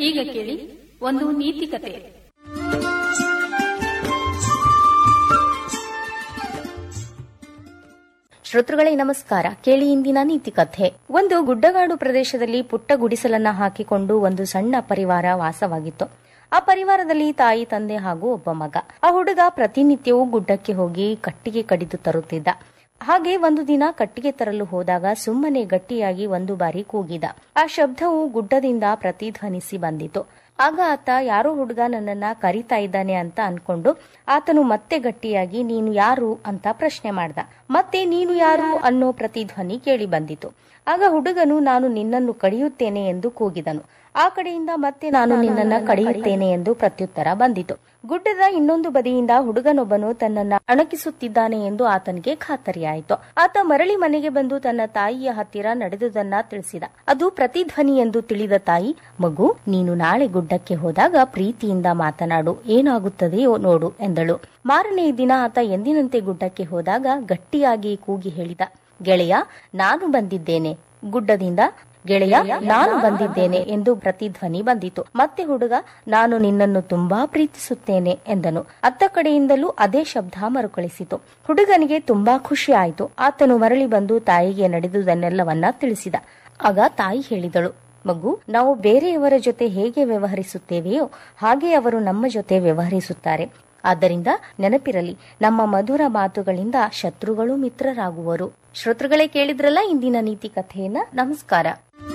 ಈಗ ಕೇಳಿ ಒಂದು ನೀತಿ ಕತೆ. ಶ್ರೋತೃಗಳೇ ನಮಸ್ಕಾರ. ಕೇಳಿ ಇಂದಿನ ನೀತಿ ಕಥೆ. ಒಂದು ಗುಡ್ಡಗಾಡು ಪ್ರದೇಶದಲ್ಲಿ ಪುಟ್ಟ ಗುಡಿಸಲನ್ನ ಹಾಕಿಕೊಂಡು ಒಂದು ಸಣ್ಣ ಪರಿವಾರ ವಾಸವಾಗಿತ್ತು. ಆ ಪರಿವಾರದಲ್ಲಿ ತಾಯಿ, ತಂದೆ ಹಾಗೂ ಒಬ್ಬ ಮಗ. ಆ ಹುಡುಗ ಪ್ರತಿನಿತ್ಯವೂ ಗುಡ್ಡಕ್ಕೆ ಹೋಗಿ ಕಟ್ಟಿಗೆ ಕಡಿದು ತರುತ್ತಿದ್ದ. ಹಾಗೆ ಒಂದು ದಿನ ಕಟ್ಟಿಗೆ ತರಲು ಹೋದಾಗ ಸುಮ್ಮನೆ ಗಟ್ಟಿಯಾಗಿ ಒಂದು ಬಾರಿ ಕೂಗಿದ. ಆ ಶಬ್ದವು ಗುಡ್ಡದಿಂದ ಪ್ರತಿಧ್ವನಿಸಿ ಬಂದಿತು. ಆಗ ಆತ ಯಾರೋ ಹುಡುಗ ನನ್ನನ್ನ ಕರೀತಾ ಇದ್ದಾನೆ ಅಂತ ಅನ್ಕೊಂಡು ಆತನು ಮತ್ತೆ ಗಟ್ಟಿಯಾಗಿ ನೀನು ಯಾರು ಅಂತ ಪ್ರಶ್ನೆ ಮಾಡ್ದ. ಮತ್ತೆ ನೀನು ಯಾರು ಅನ್ನೋ ಪ್ರತಿಧ್ವನಿ ಕೇಳಿ ಬಂದಿತು. ಆಗ ಹುಡುಗನು ನಾನು ನಿನ್ನನ್ನು ಕಡಿಯುತ್ತೇನೆ ಎಂದು ಕೂಗಿದನು. ಆ ಕಡೆಯಿಂದ ಮತ್ತೆ ನಾನು ನಿನ್ನನ್ನ ಕಡಿಯುತ್ತೇನೆ ಎಂದು ಪ್ರತ್ಯುತ್ತರ ಬಂದಿತು. ಗುಡ್ಡದ ಇನ್ನೊಂದು ಬದಿಯಿಂದ ಹುಡುಗನೊಬ್ಬನು ತನ್ನನ್ನ ಅಣಕಿಸುತ್ತಿದ್ದಾನೆ ಎಂದು ಆತನಿಗೆ ಖಾತರಿಯಾಯಿತು. ಆತ ಮರಳಿ ಮನೆಗೆ ಬಂದು ತನ್ನ ತಾಯಿಯ ಹತ್ತಿರ ನಡೆದುದನ್ನ ತಿಳಿಸಿದ. ಅದು ಪ್ರತಿಧ್ವನಿ ಎಂದು ತಿಳಿದ ತಾಯಿ, ಮಗು, ನೀನು ನಾಳೆ ಗುಡ್ಡಕ್ಕೆ ಹೋದಾಗ ಪ್ರೀತಿಯಿಂದ ಮಾತನಾಡು, ಏನಾಗುತ್ತದೆಯೋ ನೋಡು ಎಂದಳು. ಮಾರನೇ ದಿನ ಆತ ಎಂದಿನಂತೆ ಗುಡ್ಡಕ್ಕೆ ಹೋದಾಗ ಗಟ್ಟಿಯಾಗಿ ಕೂಗಿ ಹೇಳಿದ, ಗೆಳೆಯ, ನಾನು ಬಂದಿದ್ದೇನೆ. ಗುಡ್ಡದಿಂದ ಗೆಳೆಯ, ನಾನು ಬಂದಿದ್ದೇನೆ ಎಂದು ಪ್ರತಿಧ್ವನಿ ಬಂದಿತು. ಮತ್ತೆ ಹುಡುಗ, ನಾನು ನಿನ್ನನ್ನು ತುಂಬಾ ಪ್ರೀತಿಸುತ್ತೇನೆ ಎಂದನು. ಅತ್ತ ಕಡೆಯಿಂದಲೂ ಅದೇ ಶಬ್ದ ಮರುಕಳಿಸಿತು. ಹುಡುಗನಿಗೆ ತುಂಬಾ ಖುಷಿ ಆಯಿತು. ಆತನು ಮರಳಿ ಬಂದು ತಾಯಿಗೆ ನಡೆದುದನ್ನೆಲ್ಲವನ್ನ ತಿಳಿಸಿದ. ಆಗ ತಾಯಿ ಹೇಳಿದಳು, ಮಗು, ನಾವು ಬೇರೆಯವರ ಜೊತೆ ಹೇಗೆ ವ್ಯವಹರಿಸುತ್ತೇವೆಯೋ ಹಾಗೆ ಅವರು ನಮ್ಮ ಜೊತೆ ವ್ಯವಹರಿಸುತ್ತಾರೆ. ಆದ್ದರಿಂದ ನೆನಪಿರಲಿ, ನಮ್ಮ ಮಧುರ ಮಾತುಗಳಿಂದ ಶತ್ರುಗಳು ಮಿತ್ರರಾಗುವರು. ಶ್ರೋತೃಗಳೇ, ಕೇಳಿದ್ರಲ್ಲ ಇಂದಿನ ನೀತಿ ಕಥೆಯನ್ನ. ನಮಸ್ಕಾರ.